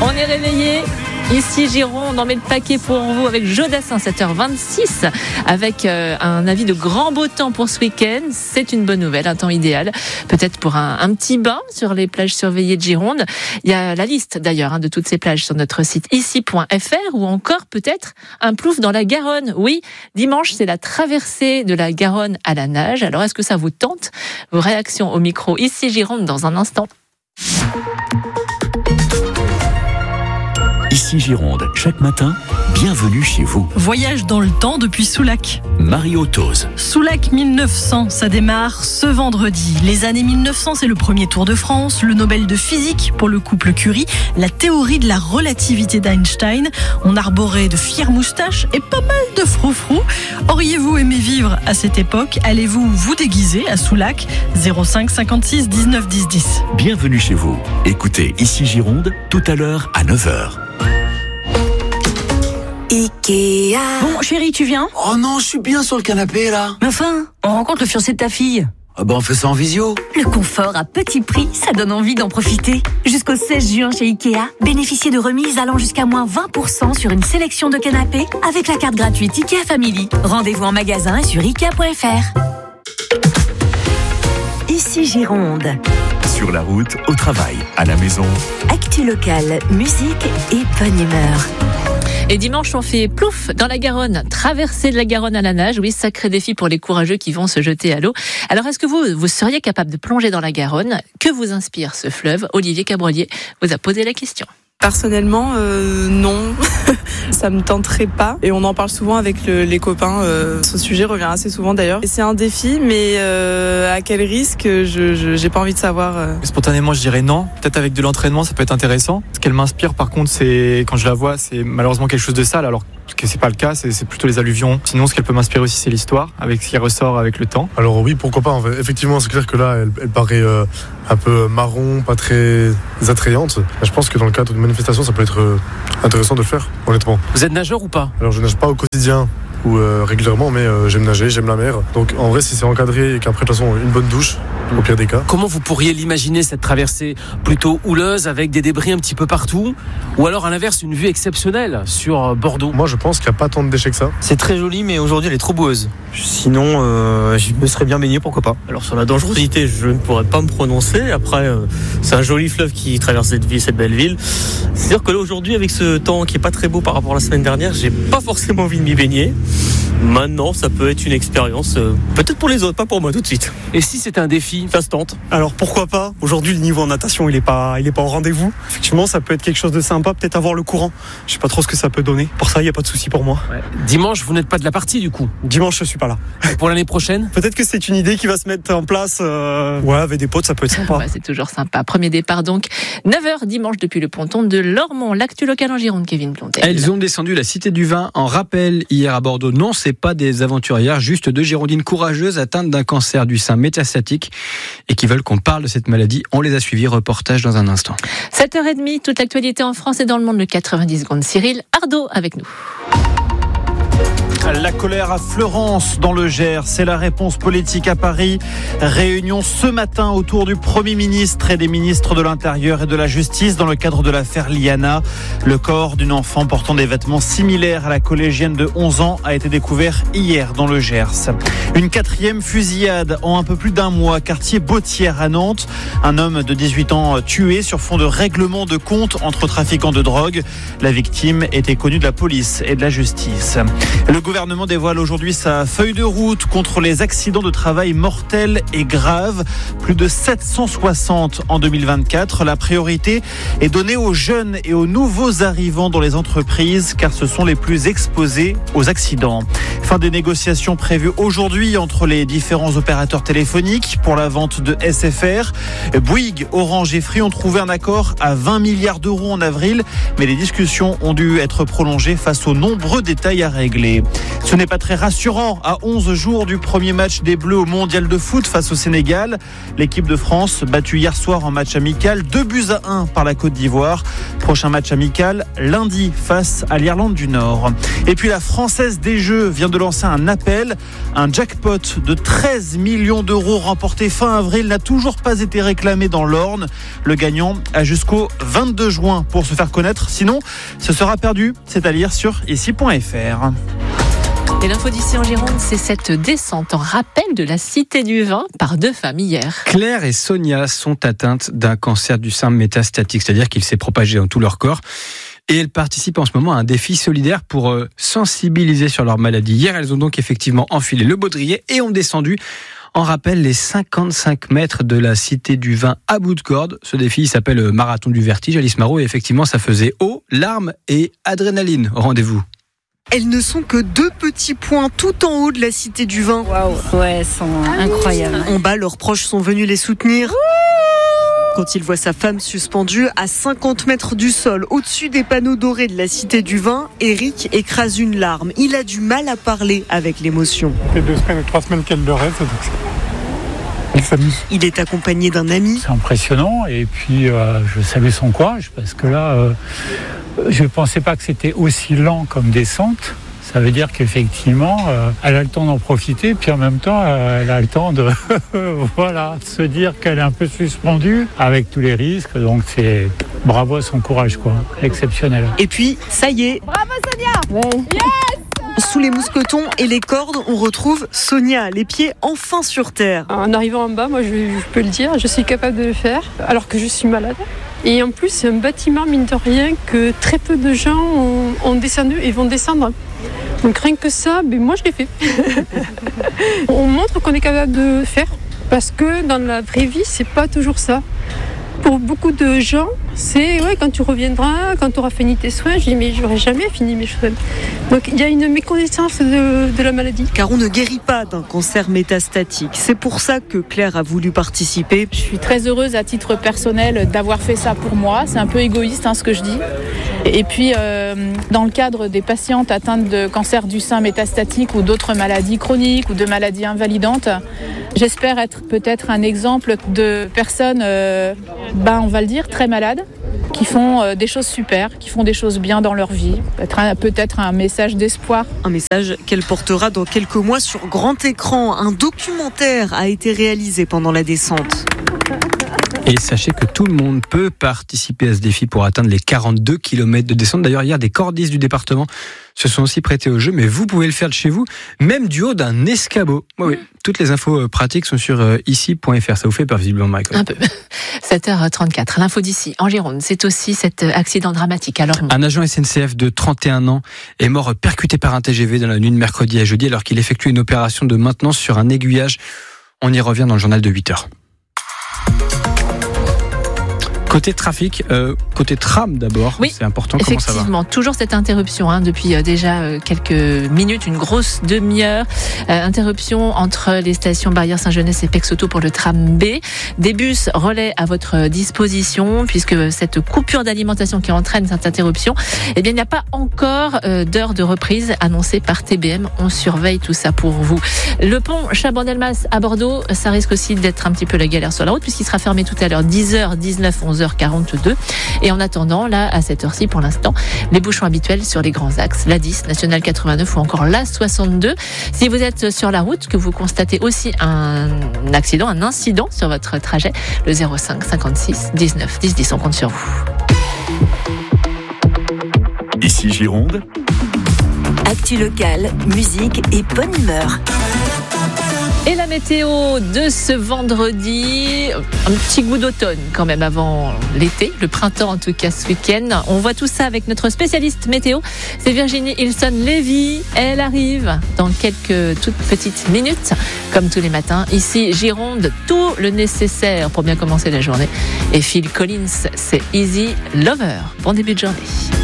On est réveillés. Ici Gironde, on met le paquet pour vous avec Jodassin, 7h26, avec un avis de grand beau temps pour ce week-end. C'est une bonne nouvelle, un temps idéal, peut-être pour un petit bain sur les plages surveillées de Gironde. Il y a la liste d'ailleurs de toutes ces plages sur notre site ici.fr, ou encore peut-être un plouf dans la Garonne. Oui, dimanche, c'est la traversée de la Garonne à la nage. Alors est-ce que ça vous tente? Vos réactions au micro ici Gironde dans un instant. Ici Gironde, chaque matin, bienvenue chez vous. Voyage dans le temps depuis Soulac. Mario Tose. Soulac 1900, ça démarre ce vendredi. Les années 1900, c'est le premier Tour de France, le Nobel de physique pour le couple Curie, la théorie de la relativité d'Einstein. On arborait de fières moustaches et pas mal de froufrous. Auriez-vous aimé vivre à cette époque? Allez-vous vous déguiser à Soulac? 05 56 19 10 10. Bienvenue chez vous. Écoutez Ici Gironde, tout à l'heure à 9h. Ikea. Bon, chérie, tu viens? Oh non, je suis bien sur le canapé, là. Mais enfin, on rencontre le fiancé de ta fille. Ah bah on fait ça en visio. Le confort à petit prix, ça donne envie d'en profiter. Jusqu'au 16 juin chez Ikea, bénéficiez de remises allant jusqu'à moins 20% sur une sélection de canapés avec la carte gratuite Ikea Family. Rendez-vous en magasin et sur Ikea.fr. Ici Gironde. Sur la route, au travail, à la maison. Actu locale, musique et bonne humeur. Et dimanche, on fait plouf dans la Garonne, traversée de la Garonne à la nage. Oui, sacré défi pour les courageux qui vont se jeter à l'eau. Alors, est-ce que vous seriez capable de plonger dans la Garonne? Que vous inspire ce fleuve? Olivier Cabrolier vous a posé la question. Personnellement, non, ça me tenterait pas. Et on en parle souvent avec les copains. Ce sujet revient assez souvent d'ailleurs. Et c'est un défi, mais à quel risque, j'ai pas envie de savoir. Spontanément, je dirais non. Peut-être avec de l'entraînement, ça peut être intéressant. Ce qu'elle m'inspire, par contre, c'est quand je la vois, c'est malheureusement quelque chose de sale. Alors que c'est pas le cas, c'est plutôt les alluvions. Sinon, ce qu'elle peut m'inspirer aussi, c'est l'histoire, avec ce qui ressort avec le temps. Alors oui, pourquoi pas. En fait. Effectivement, c'est clair que là, elle paraît un peu marron, pas très attrayante. Je pense que dans le cadre d'une manifestation, ça peut être intéressant de le faire, honnêtement. Vous êtes nageur ou pas? Alors je nage pas au quotidien ou régulièrement, mais j'aime nager, j'aime la mer. Donc en vrai, si c'est encadré et qu'après de toute façon une bonne douche, au pire des cas. Comment vous pourriez l'imaginer, cette traversée plutôt houleuse avec des débris un petit peu partout, ou alors à l'inverse une vue exceptionnelle sur Bordeaux? Moi je pense qu'il n'y a pas tant de déchets que ça. C'est très joli, mais aujourd'hui elle est trop boueuse. Sinon je me serais bien baigné, pourquoi pas. Alors sur la dangerosité, je ne pourrais pas me prononcer. Après c'est un joli fleuve qui traverse cette belle ville. C'est sûr que là aujourd'hui, avec ce temps qui est pas très beau par rapport à la semaine dernière, j'ai pas forcément envie de m'y baigner. Maintenant, ça peut être une expérience, peut-être pour les autres, pas pour moi tout de suite. Et si c'était un défi, ça se tente? Alors pourquoi pas? Aujourd'hui, le niveau en natation, il est pas au rendez-vous. Effectivement, ça peut être quelque chose de sympa, peut-être avoir le courant. Je sais pas trop ce que ça peut donner. Pour ça, il y a pas de souci pour moi. Ouais. Dimanche, vous n'êtes pas de la partie du coup? Dimanche, je suis pas là. Et pour l'année prochaine? Peut-être que c'est une idée qui va se mettre en place. Ouais, avec des potes, ça peut être sympa. Ouais, c'est toujours sympa. Premier départ donc, 9h dimanche depuis le ponton de Lormont. L'actu local en Gironde, Kevin Plantel. Elles ont descendu la Cité du Vin en rappel hier à Bordeaux. Non, c'est pas des aventurières, juste deux girondines courageuses atteintes d'un cancer du sein métastatique et qui veulent qu'on parle de cette maladie. On les a suivis, reportage dans un instant. 7h30, toute l'actualité en France et dans le monde, le 90 secondes. Cyril Ardo avec nous. La colère à Fleurance dans le Gers, c'est la réponse politique à Paris. Réunion ce matin autour du Premier ministre et des ministres de l'Intérieur et de la Justice dans le cadre de l'affaire Liana. Le corps d'une enfant portant des vêtements similaires à la collégienne de 11 ans a été découvert hier dans le Gers. Une quatrième fusillade en un peu plus d'un mois, quartier Bautière à Nantes. Un homme de 18 ans tué sur fond de règlement de compte entre trafiquants de drogue. La victime était connue de la police et de la justice. Le gouvernement dévoile aujourd'hui sa feuille de route contre les accidents de travail mortels et graves. Plus de 760 en 2024. La priorité est donnée aux jeunes et aux nouveaux arrivants dans les entreprises car ce sont les plus exposés aux accidents. Fin des négociations prévues aujourd'hui entre les différents opérateurs téléphoniques pour la vente de SFR. Bouygues, Orange et Free ont trouvé un accord à 20 milliards d'euros en avril, mais les discussions ont dû être prolongées face aux nombreux détails à régler. Ce n'est pas très rassurant à 11 jours du premier match des Bleus au Mondial de foot face au Sénégal. L'équipe de France battue hier soir en match amical 2-1 par la Côte d'Ivoire. Prochain match amical lundi face à l'Irlande du Nord. Et puis la Française des Jeux vient de lancer un appel. Un jackpot de 13 millions d'euros remporté fin avril n'a toujours pas été réclamé dans l'Orne. Le gagnant a jusqu'au 22 juin pour se faire connaître. Sinon, ce sera perdu. C'est à lire sur ici.fr. Et l'info d'ici en Gironde, c'est cette descente en rappel de la Cité du Vin par 2 femmes hier. Claire et Sonia sont atteintes d'un cancer du sein métastatique, c'est-à-dire qu'il s'est propagé dans tout leur corps. Et elles participent en ce moment à un défi solidaire pour sensibiliser sur leur maladie. Hier, elles ont donc effectivement enfilé le baudrier et ont descendu en rappel les 55 mètres de la Cité du Vin à bout de corde. Ce défi s'appelle le Marathon du Vertige, Alice Marot, et effectivement, ça faisait eau, larmes et adrénaline au rendez-vous. Elles ne sont que 2 petits points tout en haut de la Cité du Vin. Waouh, ouais, elles sont incroyables. En bas, leurs proches sont venus les soutenir. Quand il voit sa femme suspendue à 50 mètres du sol, au-dessus des panneaux dorés de la Cité du Vin, Eric écrase une larme. Il a du mal à parler avec l'émotion. Ça fait 2 semaines ou 3 semaines qu'elle le reste, donc il s'amuse. Il est accompagné d'un ami. C'est impressionnant, et puis je salue son courage, parce que là, je ne pensais pas que c'était aussi lent comme descente. Ça veut dire qu'effectivement, elle a le temps d'en profiter, puis en même temps, elle a le temps de se dire qu'elle est un peu suspendue avec tous les risques. Donc c'est bravo à son courage, quoi. Exceptionnel. Et puis, ça y est. Bravo Sonia. Yes. Sous les mousquetons et les cordes, on retrouve Sonia, les pieds enfin sur terre. En arrivant en bas, moi je peux le dire, je suis capable de le faire, alors que je suis malade. Et en plus, c'est un bâtiment, mine de rien, que très peu de gens ont descendu et vont descendre. Donc rien que ça, moi je l'ai fait. On montre qu'on est capable de faire, parce que dans la vraie vie, c'est pas toujours ça. Pour beaucoup de gens, c'est quand tu reviendras, quand tu auras fini tes soins. Je dis mais j'aurais jamais fini mes soins. Donc il y a une méconnaissance de la maladie. Car on ne guérit pas d'un cancer métastatique. C'est pour ça que Claire a voulu participer. Je suis très heureuse à titre personnel d'avoir fait ça pour moi. C'est un peu égoïste ce que je dis. Et puis dans le cadre des patientes atteintes de cancer du sein métastatique ou d'autres maladies chroniques ou de maladies invalidantes, j'espère être peut-être un exemple de personnes, on va le dire, très malades, qui font des choses super, qui font des choses bien dans leur vie. Peut-être un message d'espoir. Un message qu'elle portera dans quelques mois sur grand écran. Un documentaire a été réalisé pendant la descente. Et sachez que tout le monde peut participer à ce défi pour atteindre les 42 km de descente. D'ailleurs, hier, des cordistes du département se sont aussi prêtés au jeu, mais vous pouvez le faire de chez vous, même du haut d'un escabeau. Oui. Toutes les infos pratiques sont sur ici.fr. Ça vous fait peur, visiblement, Michael. Un peu. 7h34. L'info d'ici, en Gironde, c'est aussi cet accident dramatique. Alors, un agent SNCF de 31 ans est mort percuté par un TGV dans la nuit de mercredi à jeudi, alors qu'il effectuait une opération de maintenance sur un aiguillage. On y revient dans le journal de 8h. Côté trafic, côté tram d'abord, oui, c'est important, comment ça va ? Effectivement, toujours cette interruption depuis déjà quelques minutes, une grosse demi-heure. Interruption entre les stations Barrière Saint-Genès et Pexauto pour le tram B. Des bus relais à votre disposition, puisque cette coupure d'alimentation qui entraîne cette interruption, il n'y a pas encore d'heure de reprise annoncée par TBM. On surveille tout ça pour vous. Le pont Chaban-Delmas à Bordeaux, ça risque aussi d'être un petit peu la galère sur la route, puisqu'il sera fermé tout à l'heure 10h, 19, 11h. 42. Et en attendant, là, à cette heure-ci, pour l'instant, les bouchons habituels sur les grands axes, la 10, Nationale 89 ou encore la 62. Si vous êtes sur la route, que vous constatez aussi un accident, un incident sur votre trajet, le 05 56 19 10 10, on compte sur vous. Ici Gironde. Actu locale, musique et bonne humeur. Et la météo de ce vendredi, un petit goût d'automne quand même avant l'été, le printemps en tout cas ce week-end. On voit tout ça avec notre spécialiste météo, c'est Virginie Hilson-Lévy. Elle arrive dans quelques toutes petites minutes, comme tous les matins. Ici Gironde, tout le nécessaire pour bien commencer la journée. Et Phil Collins, c'est Easy Lover. Bon début de journée.